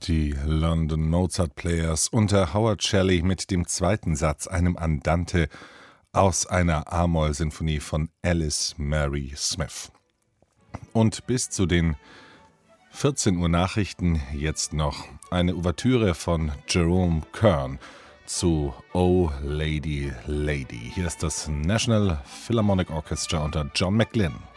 Die London Mozart Players unter Howard Shelley mit dem zweiten Satz, einem Andante aus einer A-Moll-Sinfonie von Alice Mary Smith. Und bis zu den 14 Uhr Nachrichten jetzt noch eine Ouvertüre von Jerome Kern zu Oh Lady Lady. Hier ist das National Philharmonic Orchestra unter John McGlynn.